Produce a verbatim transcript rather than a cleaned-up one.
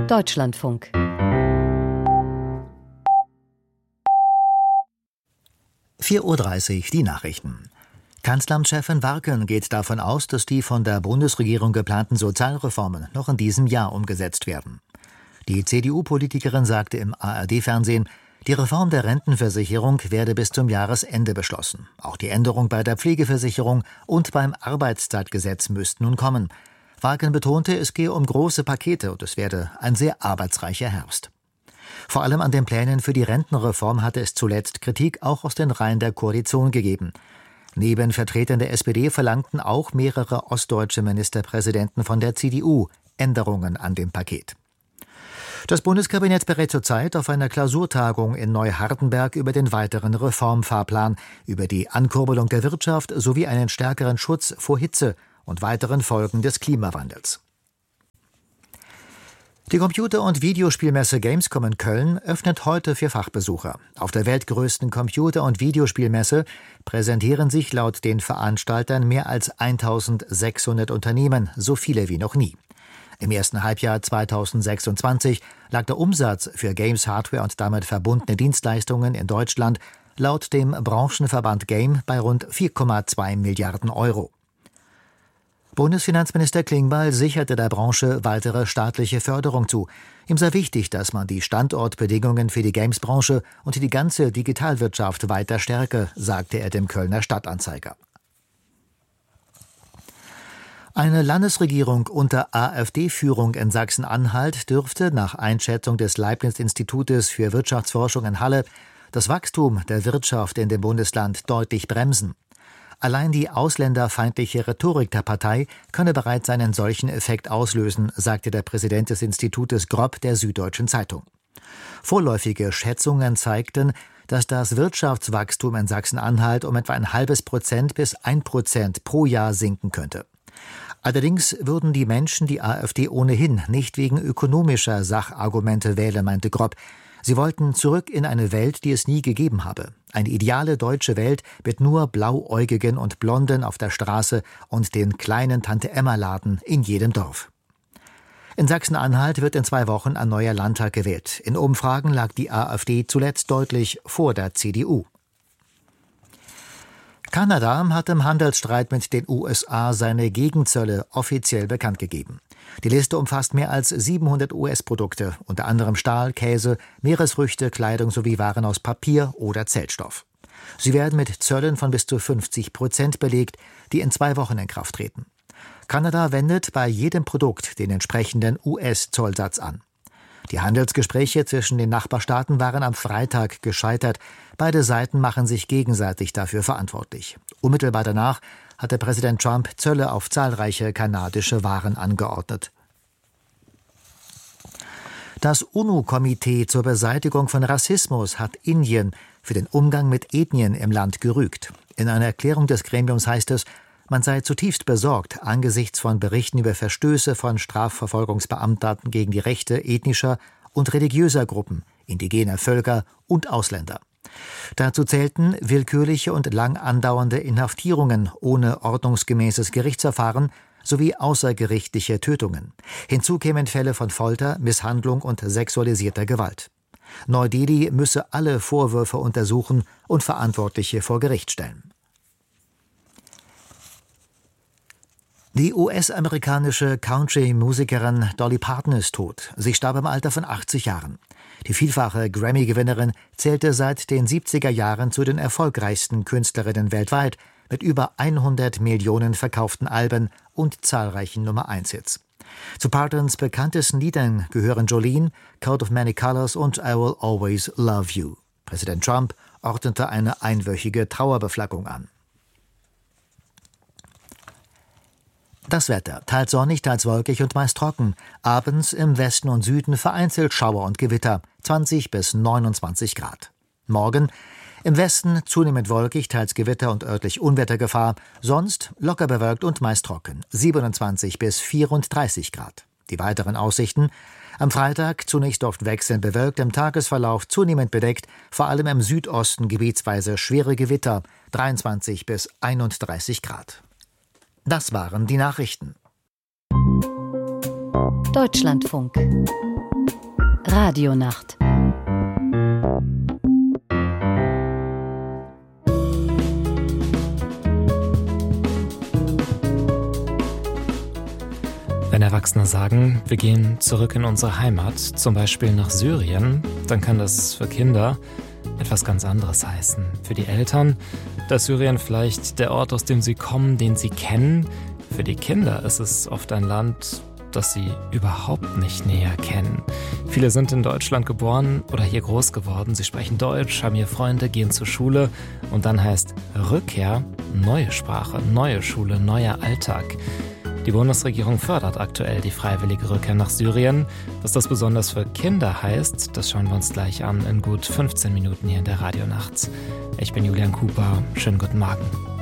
Deutschlandfunk. vier Uhr dreißig, die Nachrichten. Kanzleramtschefin Warken geht davon aus, dass die von der Bundesregierung geplanten Sozialreformen noch in diesem Jahr umgesetzt werden. Die C D U-Politikerin sagte im A R D-Fernsehen, die Reform der Rentenversicherung werde bis zum Jahresende beschlossen. Auch die Änderung bei der Pflegeversicherung und beim Arbeitszeitgesetz müssten nun kommen. Warken betonte, es gehe um große Pakete und es werde ein sehr arbeitsreicher Herbst. Vor allem an den Plänen für die Rentenreform hatte es zuletzt Kritik auch aus den Reihen der Koalition gegeben. Neben Vertretern der S P D verlangten auch mehrere ostdeutsche Ministerpräsidenten von der C D U Änderungen an dem Paket. Das Bundeskabinett berät zurzeit auf einer Klausurtagung in Neuhardenberg über den weiteren Reformfahrplan, über die Ankurbelung der Wirtschaft sowie einen stärkeren Schutz vor Hitze und weiteren Folgen des Klimawandels. Die Computer- und Videospielmesse Gamescom in Köln öffnet heute für Fachbesucher. Auf der weltgrößten Computer- und Videospielmesse präsentieren sich laut den Veranstaltern mehr als eintausendsechshundert Unternehmen, so viele wie noch nie. Im ersten Halbjahr zweitausendsechsundzwanzig lag der Umsatz für Games, Hardware und damit verbundene Dienstleistungen in Deutschland laut dem Branchenverband Game bei rund vier Komma zwei Milliarden Euro. Bundesfinanzminister Klingbeil sicherte der Branche weitere staatliche Förderung zu. Ihm sei wichtig, dass man die Standortbedingungen für die Games-Branche und die ganze Digitalwirtschaft weiter stärke, sagte er dem Kölner Stadtanzeiger. Eine Landesregierung unter AfD-Führung in Sachsen-Anhalt dürfte nach Einschätzung des Leibniz-Institutes für Wirtschaftsforschung in Halle das Wachstum der Wirtschaft in dem Bundesland deutlich bremsen. Allein die ausländerfeindliche Rhetorik der Partei könne bereits einen solchen Effekt auslösen, sagte der Präsident des Institutes Grob der Süddeutschen Zeitung. Vorläufige Schätzungen zeigten, dass das Wirtschaftswachstum in Sachsen-Anhalt um etwa ein halbes Prozent bis ein Prozent pro Jahr sinken könnte. Allerdings würden die Menschen die AfD ohnehin nicht wegen ökonomischer Sachargumente wählen, meinte Grob. Sie wollten zurück in eine Welt, die es nie gegeben habe. Eine ideale deutsche Welt mit nur Blauäugigen und Blonden auf der Straße und den kleinen Tante-Emma-Laden in jedem Dorf. In Sachsen-Anhalt wird in zwei Wochen ein neuer Landtag gewählt. In Umfragen lag die AfD zuletzt deutlich vor der C D U. Kanada hat im Handelsstreit mit den U S A seine Gegenzölle offiziell bekannt gegeben. Die Liste umfasst mehr als siebenhundert U S-Produkte, unter anderem Stahl, Käse, Meeresfrüchte, Kleidung sowie Waren aus Papier oder Zellstoff. Sie werden mit Zöllen von bis zu fünfzig Prozent belegt, die in zwei Wochen in Kraft treten. Kanada wendet bei jedem Produkt den entsprechenden U S-Zollsatz an. Die Handelsgespräche zwischen den Nachbarstaaten waren am Freitag gescheitert. Beide Seiten machen sich gegenseitig dafür verantwortlich. Unmittelbar danach hatte Präsident Trump Zölle auf zahlreiche kanadische Waren angeordnet. Das UNO-Komitee zur Beseitigung von Rassismus hat Indien für den Umgang mit Ethnien im Land gerügt. In einer Erklärung des Gremiums heißt es, man sei zutiefst besorgt angesichts von Berichten über Verstöße von Strafverfolgungsbeamten gegen die Rechte ethnischer und religiöser Gruppen, indigener Völker und Ausländer. Dazu zählten willkürliche und lang andauernde Inhaftierungen ohne ordnungsgemäßes Gerichtsverfahren sowie außergerichtliche Tötungen. Hinzu kämen Fälle von Folter, Misshandlung und sexualisierter Gewalt. Neu-Delhi müsse alle Vorwürfe untersuchen und Verantwortliche vor Gericht stellen. Die U S-amerikanische Country-Musikerin Dolly Parton ist tot. Sie starb im Alter von achtzig Jahren. Die vielfache Grammy-Gewinnerin zählte seit den siebziger Jahren zu den erfolgreichsten Künstlerinnen weltweit mit über hundert Millionen verkauften Alben und zahlreichen Nummer-eins-Hits. Zu Partons bekanntesten Liedern gehören Jolene, Coat of Many Colors und I Will Always Love You. Präsident Trump ordnete eine einwöchige Trauerbeflaggung an. Das Wetter: teils sonnig, teils wolkig und meist trocken. Abends im Westen und Süden vereinzelt Schauer und Gewitter, zwanzig bis neunundzwanzig Grad. Morgen im Westen zunehmend wolkig, teils Gewitter und örtlich Unwettergefahr. Sonst locker bewölkt und meist trocken, siebenundzwanzig bis vierunddreißig Grad. Die weiteren Aussichten: am Freitag zunächst oft wechselnd bewölkt, im Tagesverlauf zunehmend bedeckt, vor allem im Südosten gebietsweise schwere Gewitter, dreiundzwanzig bis einunddreißig Grad. Das waren die Nachrichten. Deutschlandfunk. Radionacht. Wenn Erwachsene sagen, wir gehen zurück in unsere Heimat, zum Beispiel nach Syrien, dann kann das für Kinder etwas ganz anderes heißen. Für die Eltern, da ist Syrien vielleicht der Ort, aus dem sie kommen, den sie kennen. Für die Kinder ist es oft ein Land, das sie überhaupt nicht näher kennen. Viele sind in Deutschland geboren oder hier groß geworden. Sie sprechen Deutsch, haben hier Freunde, gehen zur Schule. Und dann heißt Rückkehr neue Sprache, neue Schule, neuer Alltag. Die Bundesregierung fördert aktuell die freiwillige Rückkehr nach Syrien. Was das besonders für Kinder heißt, das schauen wir uns gleich an in gut fünfzehn Minuten hier in der Radionacht. Ich bin Julian Cooper. Schönen guten Morgen.